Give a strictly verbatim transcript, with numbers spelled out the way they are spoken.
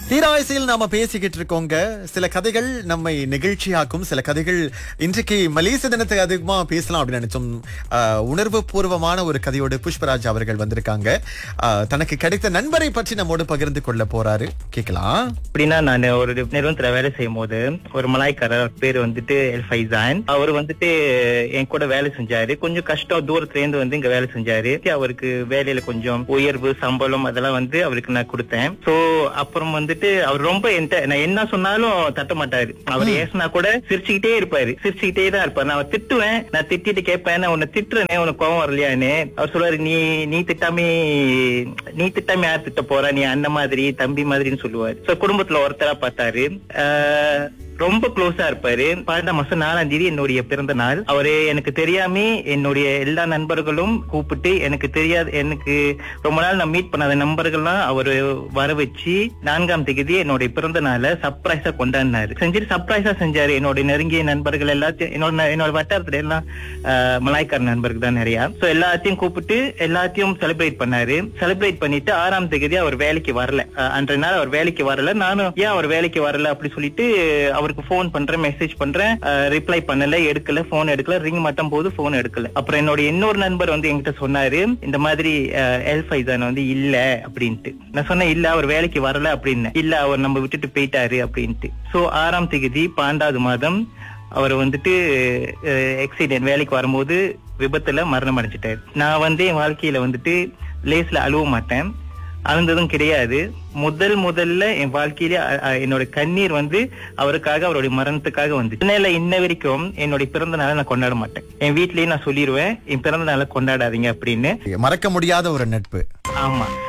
தீராயசையில் நாம பேசிக்கிட்டு இருக்கோங்க. சில கதைகள் நம்மை நெகிழ்ச்சியாக்கும், சில கதைகள் இன்றைக்கு மலேசிய தினத்தை அதிகமா பேசலாம் அப்படின்னு நினைச்சோம். உணர்வு பூர்வமான ஒரு கதையோடு புஷ்பராஜ் அவர்கள் வந்திருக்காங்க. ஆஹ், தனக்கு கிடைத்த நண்பரை பற்றி நம்மோடு பகிர்ந்து கொள்ள போறாரு. கேட்கலாம். அப்படின்னா நான் ஒரு நிறுவனத்துல வேலை செய்யும் போது ஒரு மலாய்க்காரர் பேர் வந்துட்டு எல் ஃபைசான். அவர் வந்துட்டு என் கூட வேலை செஞ்சாரு. கொஞ்சம் கஷ்டம், தூரத்துல இருந்து வந்து இங்க வேலை செஞ்சாரு. அவருக்கு வேலையில கொஞ்சம் உயர்வு, சம்பளம் அதெல்லாம் வந்து அவருக்கு நான் கொடுத்தேன். சோ அப்புறம் வந்துட்டு அவர் ரொம்ப என்கிட்ட நான் என்ன சொன்னாலும் தட்ட மாட்டாரு. அவர் ஏசினா கூட சிரிச்சுக்கிட்டே இருப்பாரு, சிரிச்சுக்கிட்டே தான் இருப்பாரு. நான் திட்டுவேன், நான் திட்டிட்டு கேட்பேன், நான் உன்னை திட்டுறேனே, உனக்கு கோவம் வரலையான்னு. அவர் சொல்லுவாரு, நீ நீ திட்டாமே நீ திட்டாம யார் திட்ட போற, நீ அண்ணன் மாதிரி தம்பி மாதிரின்னு சொல்லுவாரு. சோ குடும்பத்துல ஒருத்தரா பார்த்தாரு. ஆஹ் ரொம்ப க்ளோஸா இருப்பாரு. பன்னெண்டாம் மாசம் நாலாம் தேதி என்னுடைய பிறந்த நாள். அவரு எனக்கு தெரியாம என்னுடைய எல்லா நண்பர்களும் கூப்பிட்டு, எனக்கு தெரியாது, எனக்கு ரொம்ப நாள் நான் மீட் பண்ணாத நண்பர்கள்லாம் அவரு வர வச்சு நான்காம் தேதி என்னுடைய பிறந்த நாளை சர்ப்ரைஸா கொண்டாடினாரு. செஞ்சுட்டு சர்ப்ரைஸா செஞ்சாரு. என்னோட நெருங்கிய நண்பர்கள் எல்லாத்தையும், என்னோட என்னோட வட்டாரத்துல எல்லாம் மலாய்க்கார நண்பர்கள் தான் நிறைய. சோ எல்லாத்தையும் கூப்பிட்டு எல்லாத்தையும் செலிப்ரேட் பண்ணாரு. செலிப்ரேட் பண்ணிட்டு ஆறாம் தேதி அவர் வேலைக்கு வரல. அன்றைய நாள் அவர் வேலைக்கு வரல. நானும் ஏன் அவர் வேலைக்கு வரல அப்படி சொல்லிட்டு அவருக்கு போன் பண்றேன், மெசேஜ் பண்றேன், ரிப்ளை பண்ணல, எடுக்கல, போன் எடுக்கல, ரிங் மட்டும் போது போன் எடுக்கல. அப்புறம் என்னோட இன்னொரு நண்பர் வந்து என்கிட்ட சொன்னாரு, இந்த மாதிரி எல் ஃபைசான் வந்து இல்ல அப்படின்ட்டு. நான் சொன்னேன், இல்ல அவர் வேலைக்கு வரல அப்படின்னு. இல்ல அவர் நம்ம விட்டுட்டு போயிட்டாரு அப்படின்ட்டு. சோ ஆறாம் தேதி பன்னெண்டாவது மாதம் அவர் வந்துட்டு ஆக்சிடென்ட், வேலைக்கு வரும்போது விபத்துல மரணம் அடைஞ்சிட்டாரு. நான் வந்து என் வாழ்க்கையில வந்துட்டு லேஸ்ல அழுவ மாட்டேன், அழுந்ததும் கிடையாது. முதல் முதல்ல என் வாழ்க்கையில என்னோட கண்ணீர் வந்து அவருக்காக, அவருடைய மரணத்துக்காக வந்து. இன்னையில இன்ன வரைக்கும் என்னுடைய பிறந்த நாளை நான் கொண்டாட மாட்டேன். என் வீட்லயே நான் சொல்லிடுவேன், என் பிறந்த நாளை கொண்டாடாதீங்க அப்படின்னு. மறக்க முடியாத ஒரு நட்பு. ஆமா.